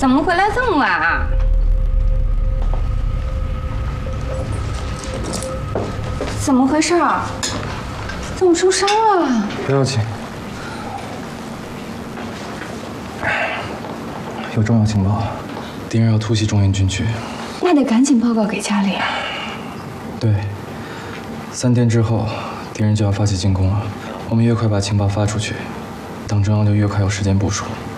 怎么回来这么晚啊？怎么回事啊？怎么受伤了？ 不要紧，有重要情报，敌人要突袭中原军区。 那得赶紧报告给家里。 对，3天之后，敌人就要发起进攻了。我们越快把情报发出去，党中央就越快有时间部署。